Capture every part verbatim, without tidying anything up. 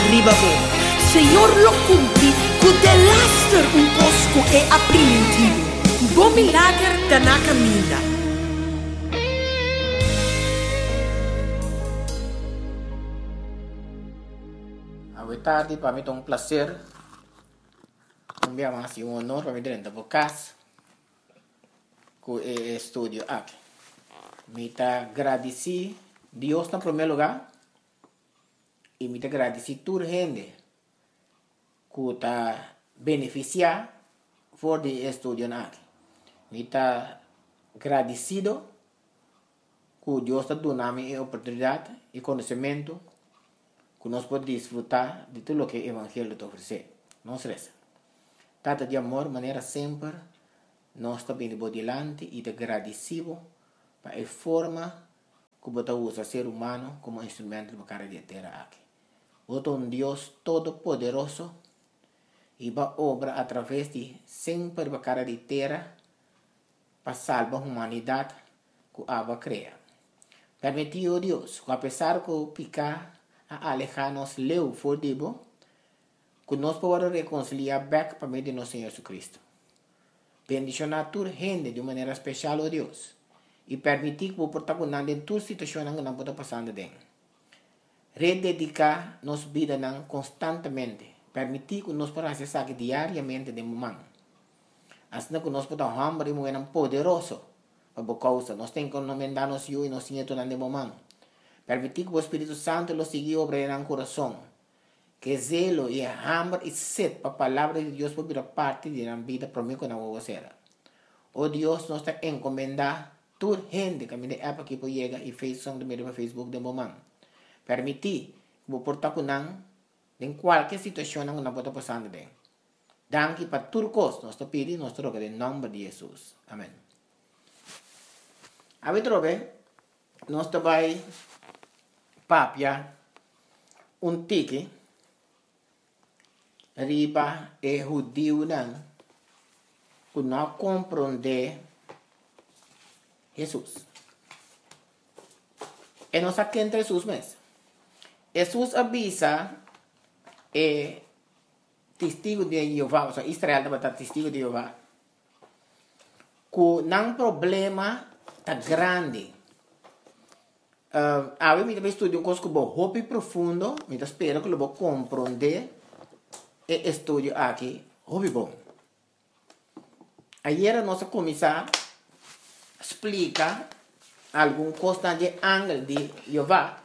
ribabo. Senhor lo cumpri, cu de laster un cosco e apprimentivo. Bom milagre da na caminha. Boa tarde, para mim é um prazer. Um dia mais e um honor para mim dentro da casa com o estúdio aqui. Me tá agradeci Deus em primeiro lugar e me tá agradeci toda gente que tá beneficiar por de estúdio aqui. Me tá agradecido que Deus tá dando a mim a oportunidade e conhecimento que nós podemos desfrutar de tudo o que o Evangelho te oferece. Não stressa. Tata de amor, maneira sempre, nós estamos por delante e te agradecido para a forma que você usa o ser humano como instrumento para carregar a terra aqui. Você é um Deus todo-poderoso e vai obrar através de sempre para carregar a terra para salvar a humanidade que a criar. Permitiu Deus, que apesar que o picar a alejar-nos leu for dibo, que nós podemos reconciliar back para meio de nosso Senhor Jesus Cristo. Bendicionar toda gente de maneira especial, oh Deus, e permitir que o protagonista em toda situação que não pode passar dentro. Rededicar nossa vida constantemente, permitir que nós podamos acessar diariamente de momento. Assim que nós podemos hambre e um poderoso para a causa, nós temos que encomendar-nos e nós temos de momento. Permitir que o Espírito Santo lo siga obrando en el corazón. Que zelo y hambre y sed para la palabra de Dios por vir parte de la vida para mí con la vocera. Oh Dios, nos está encomendando toda gente que me de app aquí por llega y Facebook de medio Facebook de momento. Permitir que o portar con en cualquier situación que no pueda pasar de dentro. Danke para todo costo, nos está pidiendo nuestro que en nombre de Jesús. Amén. A ver, trove, nos está vai papia un tiki riba e judío nan que não compreende Jesus. E não sabe quem é Jesus mesmo. Jesus avisa e testigo de Jeová, ou seja, Israel deve estar testigo de Jeová, que não problema tá grande. Uh, a mí me estudio un coso como hobby profundo, me espero que lo voy a comprender e estudio aquí, hobby bom. Ayer nos comenzó explica algún cosa de ángel de Jehová.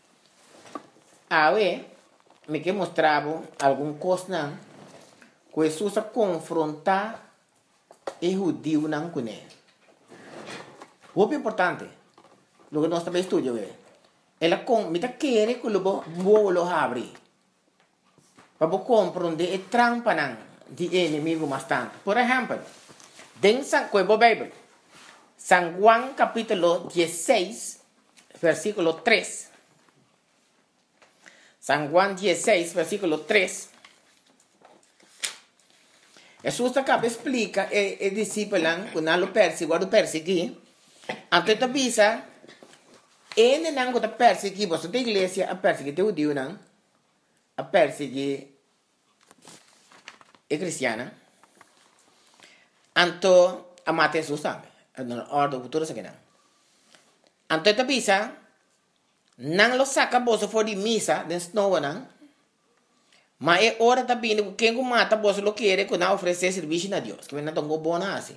A ver, me que mostraba algún cosa que Jesús confronta el judío con él. Hobby importante. Lo que nós também estudamos é, ela com, me quer que lo bo lo abre, para compreender a trampa de inimigo bastante. Por exemplo, dentro da Bíblia, San Juan capítulo dieciséis, versículo tres. San Juan dieciséis, versículo tres. Jesús acaba explica e e discípulo que não lo perseguiu, lo perseguiu, antes de avisa. E não está perseguir você da igreja, a perseguir o judeu, não? A perseguir a cristiana. Então, a mata Jesus também. A ordem futura se não. Então, está bisa, não lo saca você fora de missa, de snow, não? Mas é hora também que quem mata você lo quer, que não oferecer serviço a Deus, que não tem bom assim.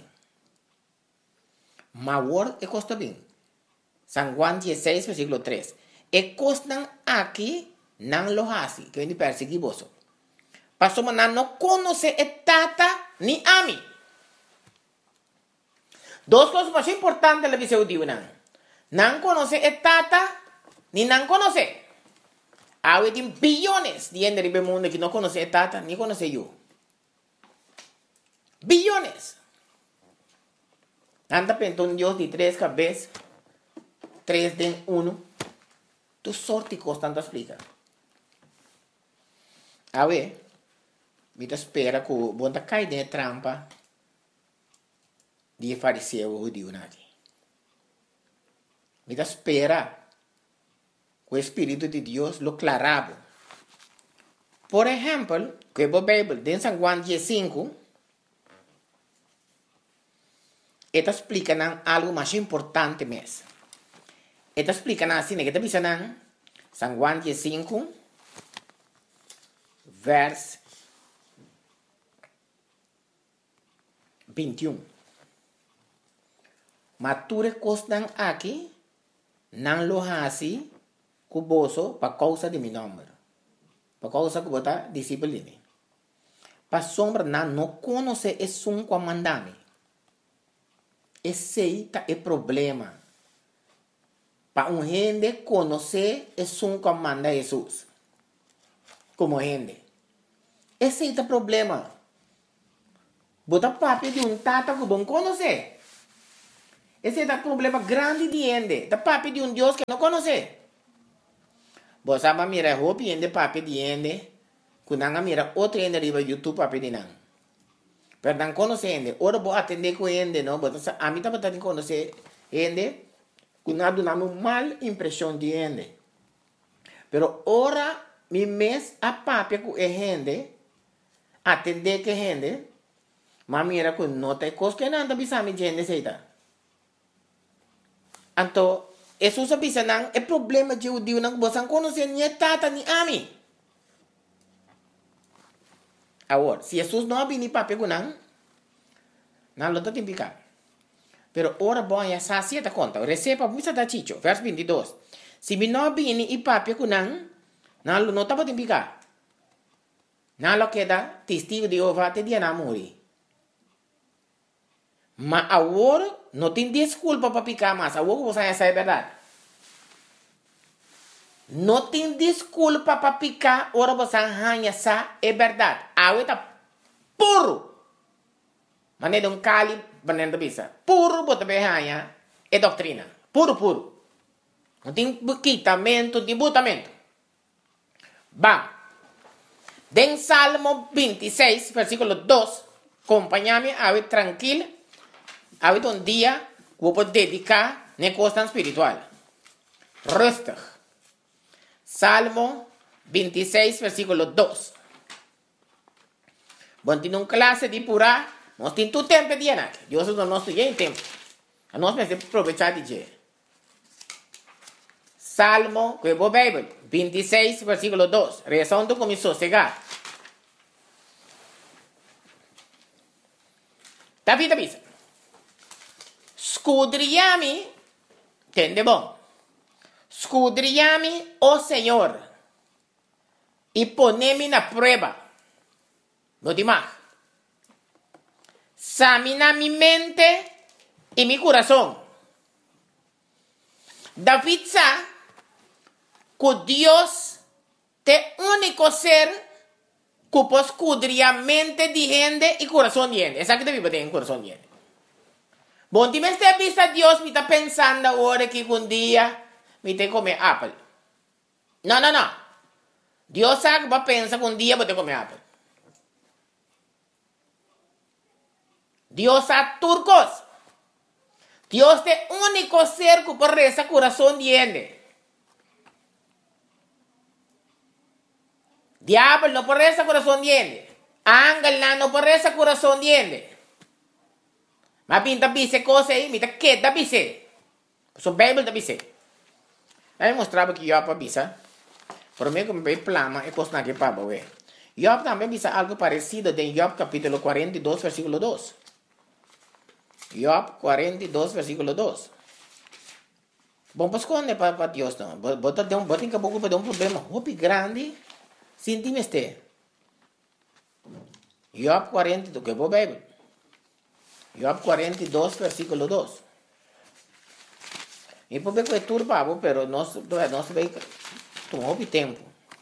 Mas o word é custa bem. San Juan dieciséis, versículo tres. E costan aquí nan lo hasi, que viene perseguir vos. Pasó manan no conoce et tata ni a mí. Dos cosas más importantes la dice judío nan. Nan conoce et tata ni nan conoce. Hay billones de gente en el mundo que no conoce et tata ni conoce yo. Billones. Anda pensando un Dios de tres cabezas. Tres de uno, tu sorte constante explica. A ver, me espera que o bom cai de trampa de fariseu judeu aqui. Me espera que o Espírito de Deus lo clarava Por ejemplo, que a Bíblia, em San Juan cinco, esta explica algo mais importante mesmo. Esta explica assim, que está dizendo San Juan cinco, verso vinte e um. Mas tudo costas aqui, não lo hasi, cuboso, para causa de meu nome. Para causa que você discípulo de mim. Para sombra, não, não conhece esse um comandante. Esse é o problema. Para um gente conhecer esse um comanda Jesus. Como gente. Esse é o problema. Bota papi de um tata que não conhece. Esse é o problema grande de gente. Da papi de um Deus que não conhece. Você sabe mira roupa de papi de gente. Que não mira outro gente riba YouTube papi de não. Pero não conhece gente. Ora vou atender com gente, não. A mim também tem que conhecer gente. Que não dá uma mal impressão de gente. Pero ora, mi mes a papi com gente. Atender com gente. Mas mira que não tem coisa que não está pensando gente seita. Então, Jesus sabe que não é problema de judeu não você não conhece nem tata nem ami. Agora, se Jesus não vem papi com não, não lo tem picar. Pero ora bom é essa certa conta. Receba muito da chicho, verso vinte e dois. Se me não vem e papi com não, não lo não tá podendo picar. Não lo queda testigo de Jeová te dia na morrer. Mas agora não tem desculpa para picar mais. Agora você vai saber a verdade. Não tem desculpa para picar. Agora você vai saber a verdade. Agora está puro. Mas não é um cali para não bisa. Puro você vai ganhar é doutrina. Puro, puro. Não tem quitamento, debutamento. Bam. Den Salmo vinte e seis, versículo dois. Acompanha-me, a tranquilo. Habita um dia que vou dedicar na costa espiritual. Rustig. Salmo vinte e seis, versículo dois. Bom, tem uma classe de pura, nós temos todo tempo de anar. Deus não nos tem tempo. Nós precisamos aproveitar de dia. Salmo, que é a Bíblia, vinte e seis, versículo dois. Rezando com sossegar. David avisa. Escudriami, entende bom? Escudriami, ó Senhor, e ponemi na prova. No demais. Examina mi mente e mi coração. David sabe que Deus é o único ser que pode escudriar a mente de gente e coração de gente. Essa que deve ter em coração de gente. Bom, se me está vista Deus, me está pensando agora que um dia me tem que comer apple. Não, não, não. Deus sabe que pensa que um dia vou ter que comer apple. Deus sabe turcos. Deus é o único ser que pode rezar coração de gente. Diablo não pode rezar coração de gente. Ángel não pode rezar coração de gente. Mas pinta bise coisa aí, me tá quieta bise. So Bíblia da bise. Aí mostrava que Job para bisa. Por mim como bem plama é coisa que para boe. Job também bisa algo parecido em Job capítulo quarenta e dois versículo dois. Job quarenta e dois versículo dois. Bom, pues quando para para Deus não. Bota de um bota em que pouco para um problema hopi grande. Sinti-me este. Job quarenta e dois que é a Bíblia. Job quarenta e dois, versículo dois. E por bem que é turbado, pero nós nós vai tomar o tempo.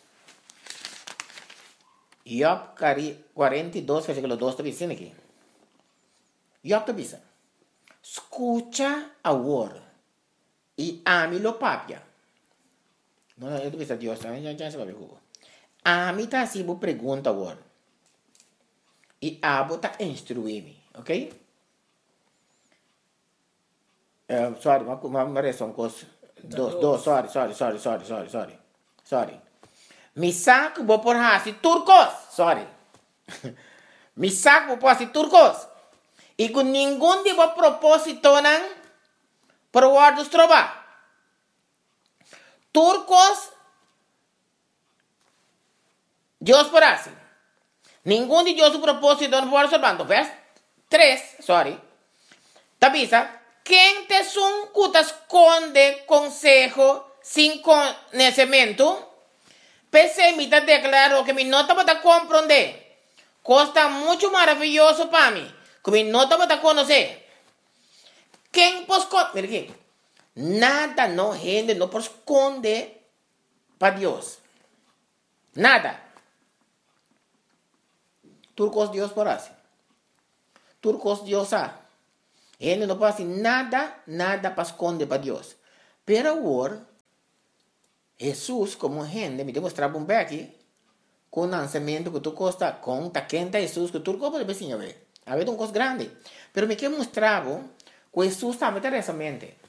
Job quarenta e dois, versículo dois está dizendo aqui. Job está dizendo: escucha agora e ame-lo papia. Não, eu estou dizendo Deus, já já se vai ver. Ame tá assim, vou pergunta agora. E abo tá instruir-me, ok? Uh, sorry, uma, uma, uma reação com dos, dos, sorry, sorry, sorry, sorry, sorry, sorry, sorry. Mi saco vou por assim turcos, sorry. Mi saco vou por assim turcos. E com nenhum tipo de propósito não para o ar dos trova. Turcos, Deus por assim. Nenhum de Deus o propósito não pode observar. Verso três, sorry. Tabisa, quem te suncuta esconde consejo sem conhecimento, permita declarar que mi nota para compreender. Costa muito maravilhoso para mim. Que mi nota para conhecer. Quem pode esconder? Mira aqui. Nada não rende, não pode esconder para Deus. Nada. Turcos Deus por assim. Turcos Deus há. Ele não pode fazer nada, nada para esconder para Deus. Pero agora, Jesus, como gente, me demonstrava um aqui, com o lançamento que tu costa, com a quenta Jesus, que tu pode ver, ver. Havia uma coisa grande. Pero me quer mostrar que Jesus também tem essa mente.